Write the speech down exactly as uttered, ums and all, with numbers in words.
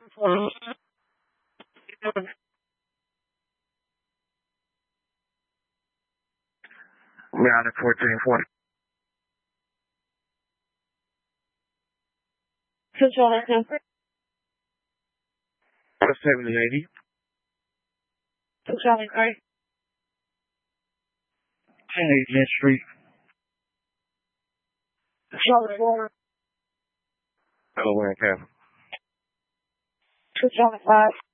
We're out at fourteen forty. Control that number. seventy eighty. Control that number. ten eighty Street. Control that number. Delaware Capital. Control that five.